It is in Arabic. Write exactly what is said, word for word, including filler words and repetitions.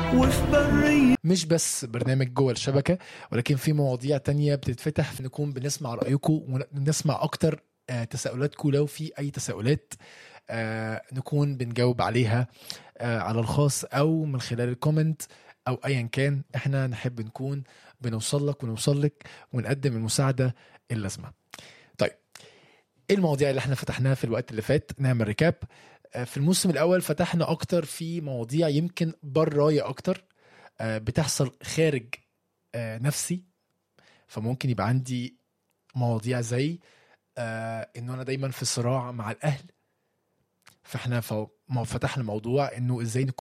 وفي برية. مش بس برنامج جوه الشبكة، ولكن في مواضيع تانية بتتفتح، نكون بنسمع رأيكم ونسمع أكتر آه تساؤلاتكم. لو في أي تساؤلات آه نكون بنجاوب عليها آه على الخاص أو من خلال الكومنت أو أيا كان. احنا نحب نكون بنوصل لك ونوصل لك ونقدم المساعدة اللازمة. طيب، ايه المواضيع اللي احنا فتحناها في الوقت اللي فات؟ نعمل ريكاب. في الموسم الاول فتحنا اكتر في مواضيع يمكن براية اكتر بتحصل خارج نفسي. فممكن يبقى عندي مواضيع زي انه انا دايما في صراع مع الاهل، فاحنا فتحنا موضوع انه ازاي